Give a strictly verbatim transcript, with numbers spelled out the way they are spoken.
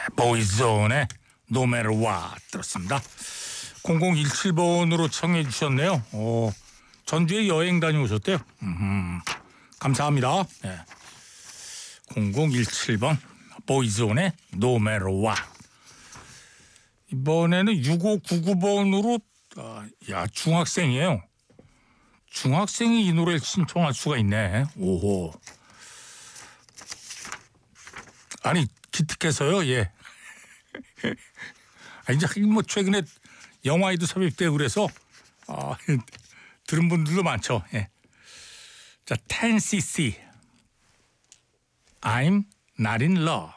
보이존의 No Matter What 들었습니다. 공공일칠 번으로 청해 주셨네요. 오, 전주에 여행 다녀오셨대요. 음흠, 감사합니다. 네. 공공일칠 번 보이존의 No Matter What. 이번에는 육오구구 번으로 아, 야 중학생이에요. 중학생이 이 노래를 신청할 수가 있네. 오호. 아니 기특해서요. 예. 아, 이제 뭐 최근에 영화에도 삽입되고 그래서 아, 들은 분들도 많죠. 예. 자, 텐 씨씨 I'm not in love.